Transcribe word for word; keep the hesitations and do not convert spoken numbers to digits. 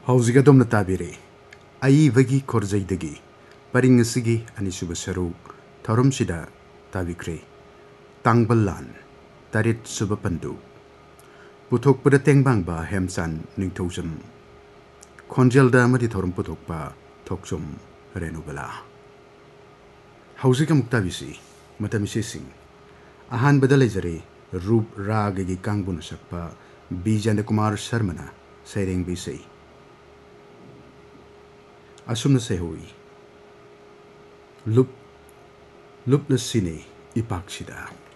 Hauziga domna tabire ai vagi korjaidagi paring asigi anisuba saru thorum sida tabikre tangbalan tarit suba pandu puthok pada tengbang ba hemsan ningthojam khonjelda amadi thorum puthok ba thokchum renubala hauziga muktabisi matamisi sing ahan badalejare rup ragagi kangbun sakpa bijana kumar sharmana saireng bisai asumna sehui lup lup na sine ipaksida